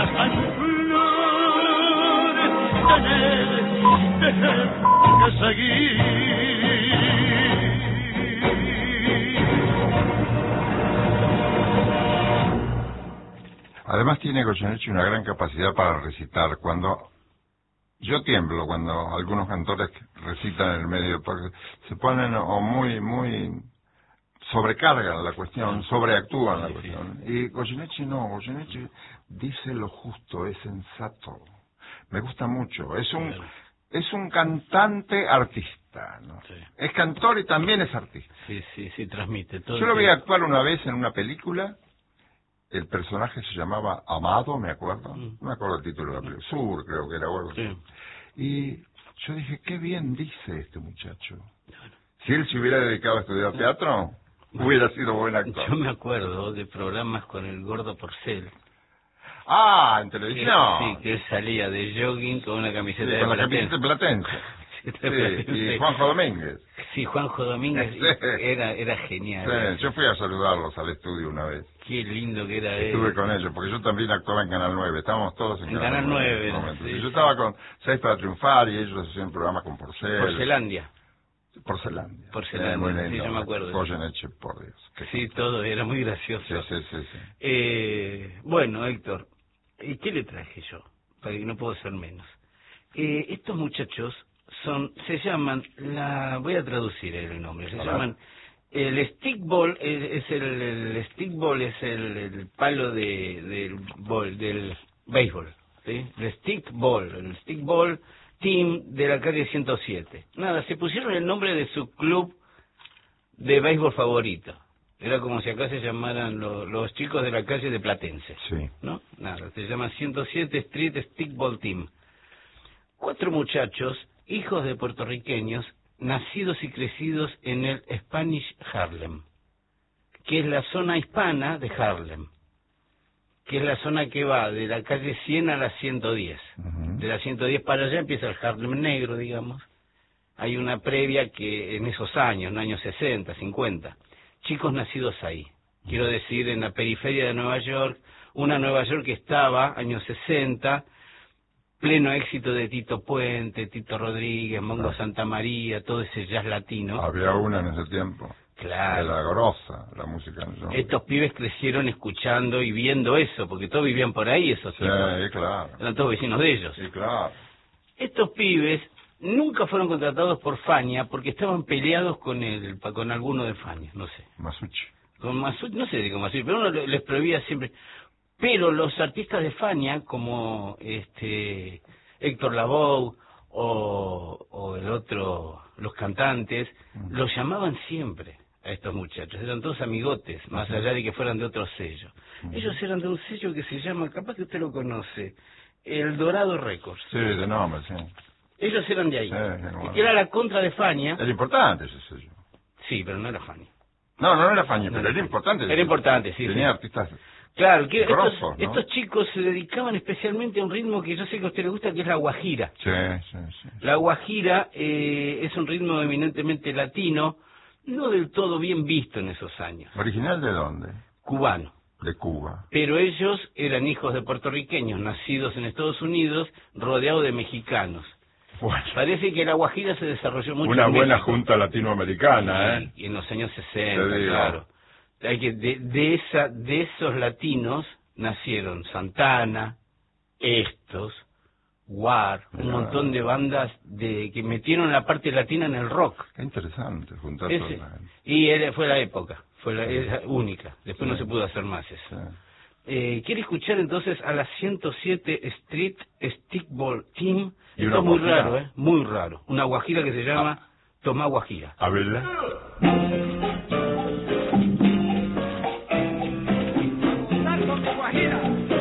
en flores, tener que seguir. Además tiene Goyeneche una gran capacidad para recitar. Cuando yo tiemblo cuando algunos cantores recitan en el medio, porque se ponen o muy sobrecargan la cuestión, sobreactúan la cuestión. Y Goyeneche no, Goyeneche dice lo justo, es sensato. Me gusta mucho. Es un cantante artista, ¿no? Sí. Es cantor y también es artista. Sí, transmite todo. Yo lo vi actuar una vez en una película. El personaje se llamaba Amado, me acuerdo. No me acuerdo el título de la película. Sur, creo que era algo así. Sí. Y yo dije, qué bien dice este muchacho. Si él se hubiera dedicado a estudiar teatro, hubiera sido buen actor. Yo me acuerdo de programas con el Gordo Porcel. Ah, en televisión. Que él salía de jogging con una camiseta de con Platense. La camiseta Platense. Y Juanjo Domínguez. Sí, Juanjo Domínguez era genial. Sí, yo fui a saludarlos al estudio una vez. Qué lindo que era él. Estuve con ellos, porque yo también actuaba en Canal 9. Estábamos todos en Canal 9. Sí. Yo estaba con 6 para Triunfar y ellos hacían programas con Porcel. Porcelandia. Muy lindo. Sí, yo me acuerdo. Goyeneche, por Dios. Sí, todo, era muy gracioso. Sí. Bueno, Héctor, ¿qué le traje yo? Para que no puedo ser menos. Estos muchachos se llaman, voy a traducir el nombre, se llaman, el stickball, el stickball es el palo del béisbol, ¿sí? El stickball team de la calle 107. Nada, se pusieron el nombre de su club de béisbol favorito. Era como si acá se llamaran los chicos de la calle de Platense. Sí. ¿No? Nada, se llama 107 Street Stickball Team. 4 muchachos, hijos de puertorriqueños, nacidos y crecidos en el Spanish Harlem, que es la zona hispana de Harlem, que es la zona que va de la calle 100 a la 110. De la 110 para allá empieza el Harlem negro, digamos. Hay una previa que en esos años, en los años 60, 50, chicos nacidos ahí. Quiero decir, en la periferia de Nueva York, una Nueva York que estaba, años 60, pleno éxito de Tito Puente, Tito Rodríguez, Mongo Santamaría, todo ese jazz latino. Había una en ese tiempo. Claro. Era grosa la música. Estos pibes crecieron escuchando y viendo eso, porque todos vivían por ahí, esos tipos. Sí, claro. Eran todos vecinos de ellos. Sí, claro. Estos pibes nunca fueron contratados por Fania porque estaban peleados con alguno de Fania, no sé. Masucci. Con Masucci, no sé de con Masucci, pero uno les prohibía siempre. Pero los artistas de Fania, como Héctor Lavoe o el otro, los cantantes, los llamaban siempre a estos muchachos. Eran todos amigotes, más allá de que fueran de otro sello. Ellos eran de un sello que se llama, capaz que usted lo conoce, El Dorado Records. Sí, de nombre, sí. Ellos eran de ahí. Sí, que era la contra de Fania. Era importante ese sello. Sí, pero no era Fania. No era Fania, pero era importante. Era importante, sí. Tenía artistas... Claro, que grosos, ¿no? estos chicos se dedicaban especialmente a un ritmo que yo sé que a usted le gusta, que es la guajira. Sí. La guajira es un ritmo eminentemente latino, no del todo bien visto en esos años. ¿Original de dónde? Cubano. De Cuba. Pero ellos eran hijos de puertorriqueños, nacidos en Estados Unidos, rodeados de mexicanos. Bueno. Parece que la guajira se desarrolló mucho Una en buena México. Junta latinoamericana, Sí, en los años 60, claro. Hay que de esos latinos nacieron Santana, War, un montón de bandas que metieron la parte latina en el rock. Qué interesante juntar y fue la época, es única. Después no se pudo hacer más eso. ¿Quiere escuchar entonces a la 107 Street Stickball Team? Esto es muy raro, muy raro. Una guajira que se llama Tomá Guajira. A verla.